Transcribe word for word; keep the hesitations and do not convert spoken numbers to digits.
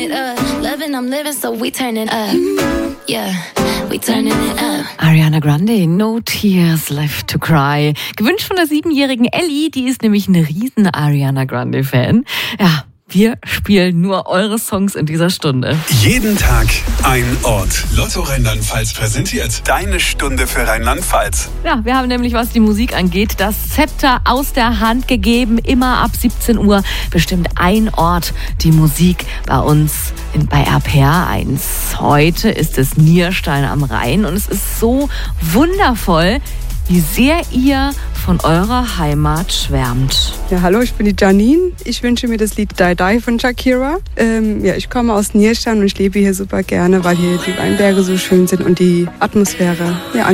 it up. Loving, I'm living, so we turn it up. Yeah, we turning it up. Ariana Grande, No Tears Left to Cry. Gewünscht von der siebenjährigen Ellie, die ist nämlich eine riesen Ariana Grande-Fan. Ja, wir spielen nur eure Songs in dieser Stunde. Jeden Tag ein Ort. Lotto Rheinland-Pfalz präsentiert deine Stunde für Rheinland-Pfalz. Ja, wir haben nämlich, was die Musik angeht, das Zepter aus der Hand gegeben. Immer ab siebzehn Uhr bestimmt ein Ort die Musik bei uns in, bei R P R eins. Heute ist es Nierstein am Rhein und es ist so wundervoll, wie sehr ihr von eurer Heimat schwärmt. Ja, hallo, ich bin die Janine. Ich wünsche mir das Lied Die Die von Shakira. Ähm, ja, ich komme aus Nierstein und ich lebe hier super gerne, weil hier die Weinberge so schön sind und die Atmosphäre ja,